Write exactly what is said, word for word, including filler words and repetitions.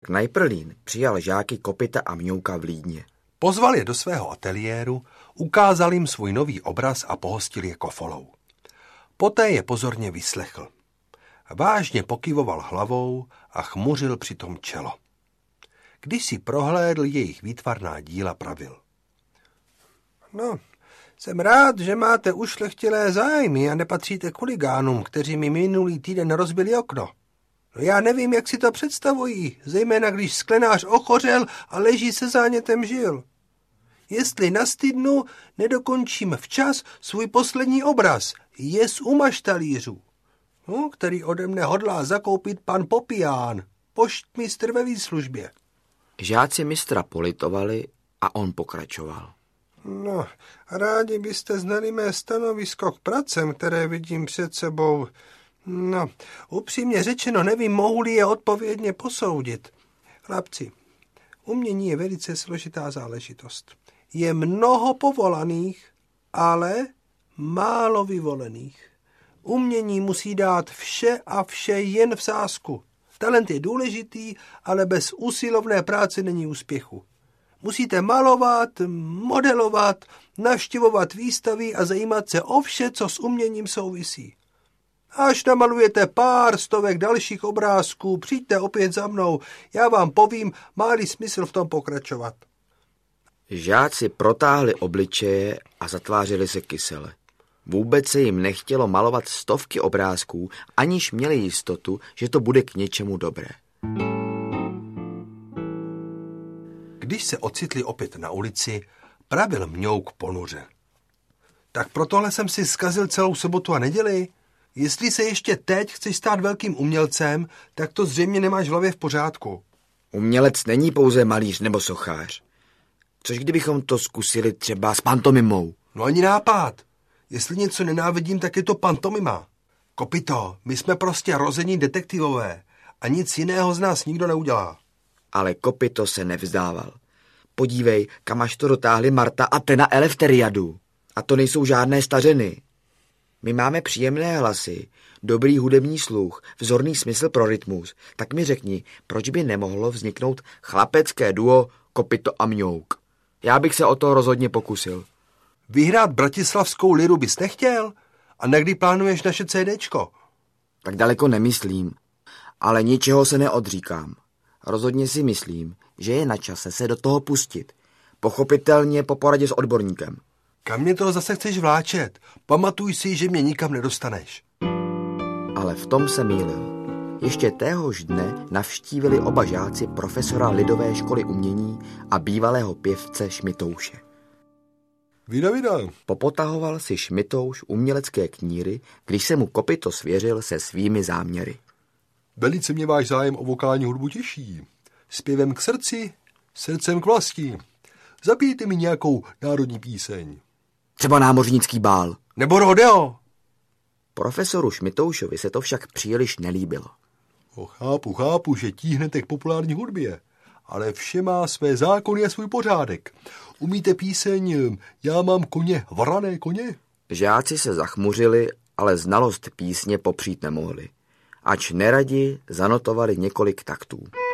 Knajprlín přijal žáky Kopyta a Mňouka v Lídně. Pozval je do svého ateliéru, ukázal jim svůj nový obraz a pohostil je kofolou. Poté je pozorně vyslechl. Vážně pokyvoval hlavou a chmuřil přitom čelo. Když si prohlédl jejich výtvarná díla, pravil. No, jsem rád, že máte ušlechtilé zájmy a nepatříte k chuligánům, kteří mi minulý týden rozbili okno. No já nevím, jak si to představují, zejména když sklenář ochořel a leží se zánětem žil. Jestli nastydnu, nedokončím včas svůj poslední obraz, Jez u maštalířů, no, který ode mne hodlá zakoupit pan Popián, poštmistr ve výslužbě. Žáci mistra politovali a on pokračoval. No, rádi byste znali mé stanovisko k pracem, které vidím před sebou. No, upřímně řečeno, nevím, mohu-li je odpovědně posoudit. Chlapci, umění je velice složitá záležitost. Je mnoho povolaných, ale málo vyvolených. Umění musí dát vše a vše jen v sázku. Talent je důležitý, ale bez usilovné práce není úspěchu. Musíte malovat, modelovat, navštěvovat výstavy a zajímat se o vše, co s uměním souvisí. Až namalujete pár stovek dalších obrázků, přijďte opět za mnou, já vám povím, má-li smysl v tom pokračovat. Žáci protáhli obličeje a zatvářili se kysele. Vůbec se jim nechtělo malovat stovky obrázků, aniž měli jistotu, že to bude k něčemu dobré. Když se ocitli opět na ulici, pravil Mňouk ponuře. Tak pro tohle jsem si zkazil celou sobotu a neděli. Jestli se ještě teď chceš stát velkým umělcem, tak to zřejmě nemáš v hlavě v pořádku. Umělec není pouze malíř nebo sochař. Což kdybychom to zkusili třeba s pantomimou? No ani nápad. Jestli něco nenávidím, tak je to pantomima. Kopyto, my jsme prostě rození detektivové a nic jiného z nás nikdo neudělá. Ale Kopyto se nevzdával. Podívej, kam až to dotáhli Marta a Tena Elefteriadu. A to nejsou žádné stařeny. My máme příjemné hlasy, dobrý hudební sluch, vzorný smysl pro rytmus. Tak mi řekni, proč by nemohlo vzniknout chlapecké duo Kopyto a Mňouk? Já bych se o to rozhodně pokusil. Vyhrát bratislavskou liru bys nechtěl? A na kdy plánuješ naše CDčko? Tak daleko nemyslím, ale ničeho se neodříkám. Rozhodně si myslím, že je na čase se do toho pustit. Pochopitelně po poradě s odborníkem. Kam mě toho zase chceš vláčet? Pamatuj si, že mě nikam nedostaneš. Ale v tom se mýlil. Ještě téhož dne navštívili oba žáci profesora Lidové školy umění a bývalého pěvce Šmitouše. Vida, vida. Popotahoval si Šmitouš umělecké kníry, když se mu Kopyto svěřil se svými záměry. Velice mě váš zájem o vokální hudbu těší. Zpěvem k srdci, srdcem k vlasti. Zabijte mi nějakou národní píseň. Třeba námořnický bál. Nebo rodeo. Profesoru Šmitoušovi se to však příliš nelíbilo. O, chápu, chápu, že tíhnete k populární hudbě, ale vše má své zákony a svůj pořádek. Umíte píseň Já mám koně, varané koně? Žáci se zachmuřili, ale znalost písně popřít nemohli. Ač neradi zanotovali několik taktů.